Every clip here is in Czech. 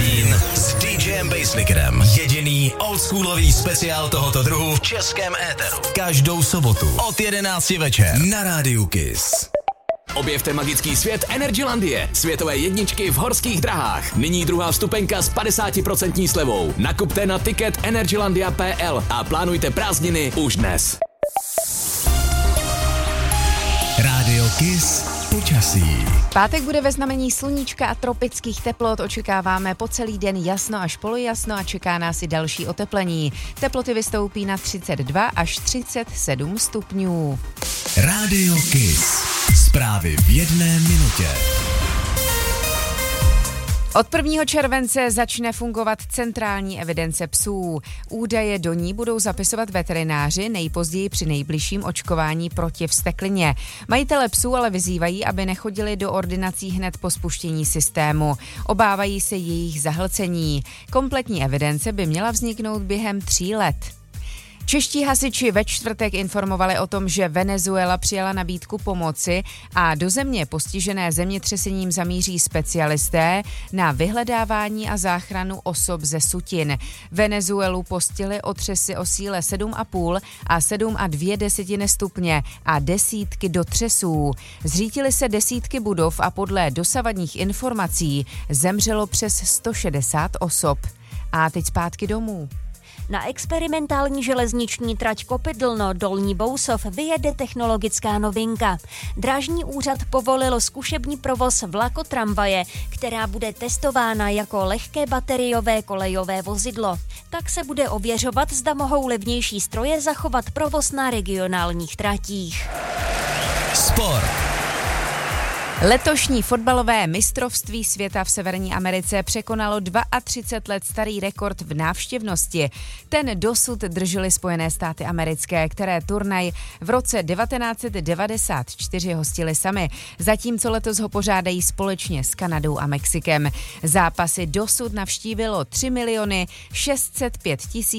Machine s DJem Basslickerem. Jediný oldschoolový speciál tohoto druhu v českém éteru. Každou sobotu od 11 večer na rádiu Kiss. Objevte magický svět Energylandie, světové jedničky v horských drahách. Nyní druhá vstupenka s 50% slevou. Nakupte na ticket energylandia.pl a plánujte prázdniny už dnes. Rádio Kiss počasí. Pátek bude ve znamení sluníčka a tropických teplot. Očekáváme po celý den jasno až polojasno a čeká nás i další oteplení. Teploty vystoupí na 32 až 37 stupňů. Rádio Kiss. Zprávy v jedné minutě. Od 1. července začne fungovat centrální evidence psů. Údaje do ní budou zapisovat veterináři nejpozději při nejbližším očkování proti vzteklině. Majitele psů ale vyzývají, aby nechodili do ordinací hned po spuštění systému. Obávají se jejich zahlcení. Kompletní evidence by měla vzniknout během 3 let. Čeští hasiči ve čtvrtek informovali o tom, že Venezuela přijala nabídku pomoci a do země postižené zemětřesením zamíří specialisté na vyhledávání a záchranu osob ze sutin. Venezuelu postihly otřesy o síle 7,5 a 7,2 stupně a desítky dotřesů. Zřítily se desítky budov a podle dosavadních informací zemřelo přes 160 osob. A teď zpátky domů. Na experimentální železniční trať Kopydlno-Dolní Bousov vyjede technologická novinka. Drážní úřad povolil zkušební provoz vlakotramvaje, která bude testována jako lehké bateriové kolejové vozidlo. Tak se bude ověřovat, zda mohou levnější stroje zachovat provoz na regionálních tratích. Sport. Letošní fotbalové mistrovství světa v Severní Americe překonalo 32 let starý rekord v návštěvnosti. Ten dosud držely Spojené státy americké, které turnaj v roce 1994 hostily sami, zatímco letos ho pořádají společně s Kanadou a Mexikem. Zápasy dosud navštívilo 3 605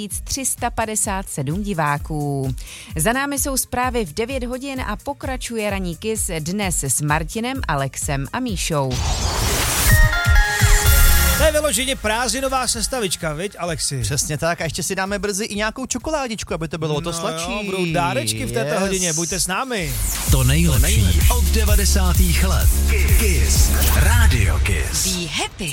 357 diváků. Za námi jsou zprávy v 9 hodin a pokračuje ranní Kiss dnes s Martinem, Alexem a Míšou. To je vyloženě prázdninová sestavička, viď, Alexi? Přesně tak, a ještě si dáme brzy i nějakou čokoládičku, aby to bylo o to sladší. Jo, budou dárečky v této hodině, buďte s námi. To nejlepší od 90. let. Kiss. Radio Kiss. Be happy.